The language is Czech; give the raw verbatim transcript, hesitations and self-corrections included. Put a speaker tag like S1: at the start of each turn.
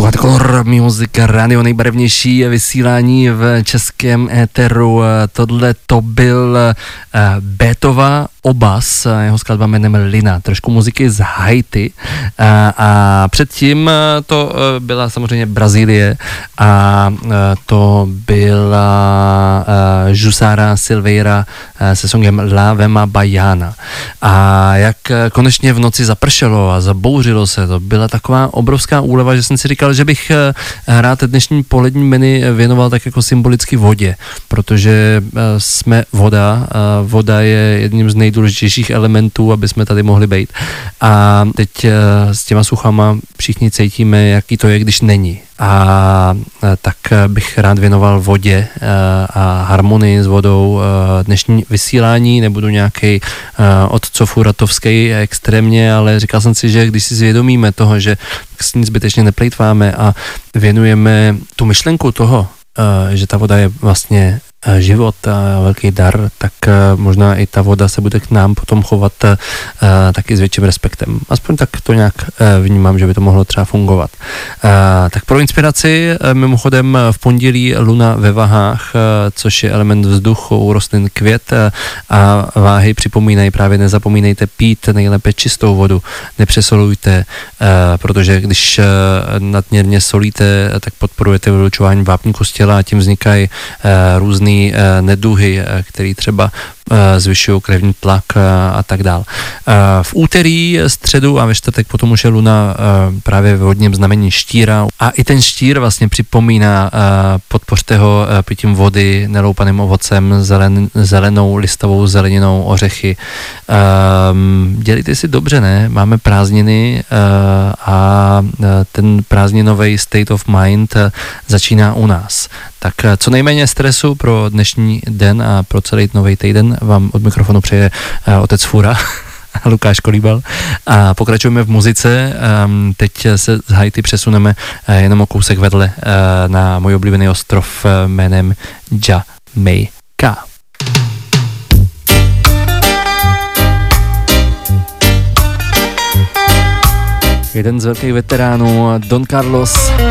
S1: Posloucháte Color Music Radio, nejbarevnější vysílání v českém éteru. Tohle to byl Beetova Obas, jeho skladba jménem Lina, trošku muziky z Haiti a, a předtím to byla samozřejmě Brazílie a to byla Jussara Silveira se songem La Vema Baiana. A jak konečně v noci zapršelo a zabouřilo se, to byla taková obrovská úleva, že jsem si říkal, že bych rád dnešní polední menu věnoval tak jako symbolicky vodě, protože jsme voda, voda je jedním z nejdůležitějších elementů, aby jsme tady mohli být. A teď s těma suchama všichni cítíme, jaký to je, když není. A tak bych rád věnoval vodě a harmonii s vodou dnešní vysílání. Nebudu nějaký otcofuratovský extrémně, ale říkal jsem si, že když si zvědomíme toho, že s ní zbytečně neplejtváme a věnujeme tu myšlenku toho, že ta voda je vlastně život a velký dar, tak možná i ta voda se bude k nám potom chovat taky s větším respektem. Aspoň tak to nějak vnímám, že by to mohlo třeba fungovat. Tak pro inspiraci mimochodem v pondělí Luna ve vahách, což je element vzduchu u rostlin květ a váhy připomínají právě nezapomínejte pít nejlépe čistou vodu, nepřesolujte, protože když nadměrně solíte, tak podporujete vylučování vápníku z těla a tím vznikají různý neduhy, který třeba zvyšují krevní tlak a tak dál. V úterý, středu a ve čtvrtek potom už je Luna právě ve vodním znamení štíra a i ten štír vlastně připomíná, podpořte ho pitím vody, neloupaným ovocem, zelen, zelenou listovou zeleninou, ořechy. Dělejte si dobře, ne? Máme prázdniny a ten prázdninový state of mind začíná u nás. Tak co nejméně stresu pro dnešní den a pro celý nový týden vám od mikrofonu přeje otec Fura, Lukáš Kolíbal. A pokračujeme v muzice. Teď se z Haiti přesuneme jenom o kousek vedle na můj oblíbený ostrov jménem Jamaica. Jeden z velkých veteránů, Don Carlos